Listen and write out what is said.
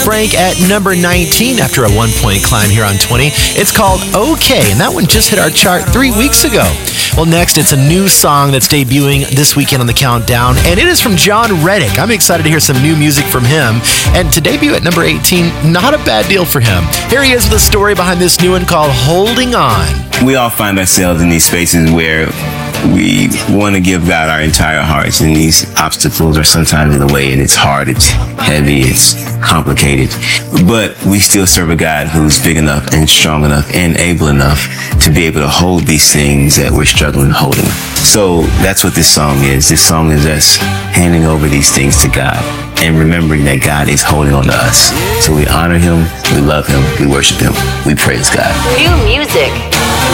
Frank at number 19 after a 1-point climb here on 20. It's called OK, and that one just hit our chart 3 weeks ago. Well, next, it's a new song that's debuting this weekend on the countdown, and it is from John Reddick. I'm excited to hear some new music from him, and to debut at number 18, not a bad deal for him. Here he is with a story behind this new one called Holding On. We all find ourselves in these spaces where we want to give God our entire hearts, and these obstacles are sometimes in the way, and it's hard, it's heavy, it's complicated. But we still serve a God who's big enough and strong enough and able enough to be able to hold these things that we're struggling holding. So that's what this song is. This song is us handing over these things to God and remembering that God is holding on to us. So we honor Him, we love Him, we worship Him, we praise God. New music.